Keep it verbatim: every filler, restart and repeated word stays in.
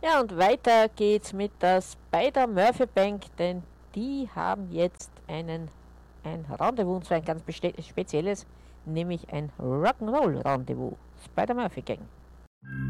Ja, und weiter geht's mit der Spider-Murphy Bank, denn die haben jetzt einen, ein Rendezvous, und zwar ein ganz beste- spezielles, nämlich ein Rock'n'Roll-Rendezvous. Spider-Murphy Gang.